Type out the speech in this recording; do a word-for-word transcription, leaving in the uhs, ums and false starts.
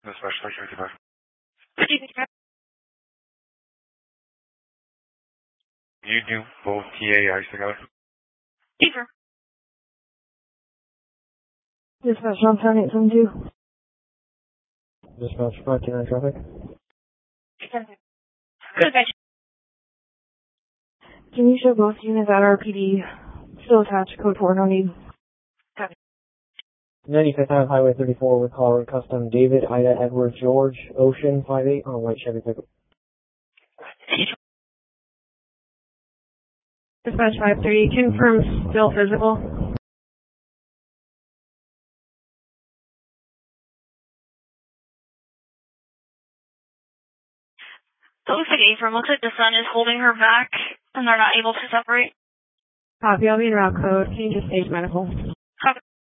Dispatch three fifty-five. You do both T A Is together? Deeper. Dispatch one seven eight seven two. Dispatch five two nine traffic. Good, guys. Can you show both units at R P D? Still attached, code four no need. Copy. ninety-fifth Ave Highway thirty-four with Colorado Custom David, Ida, Edward, George, Ocean five eight on white Chevy pickup. Dispatch five three, confirm still physical. So it looks like April. Looks like the sun is holding her back, and they're not able to separate. Copy, I'll be in route code. Can you just stage medical? Copy.